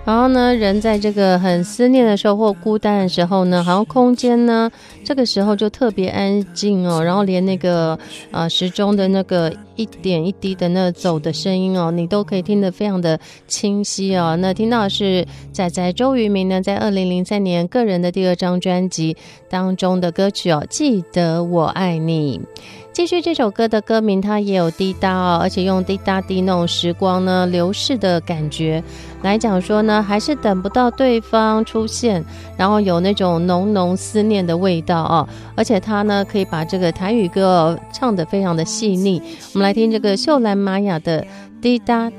然后呢，人在这个很思念的时候或孤单的时候呢，好像空间呢这个时候就特别安静哦，然后连那个时钟的那个一点一滴的那走的声音哦，你都可以听得非常的清晰哦。那听到的是仔仔周渝民呢在2003年个人的第2张专辑当中的歌曲哦，记得我爱你。继续这首歌的歌名它也有滴答哦，而且用滴答滴那种时光呢流逝的感觉来讲说呢，还是等不到对方出现，然后有那种浓浓思念的味道哦，而且它呢可以把这个台语歌唱得非常的细腻。我们来听这个秀兰玛雅的滴答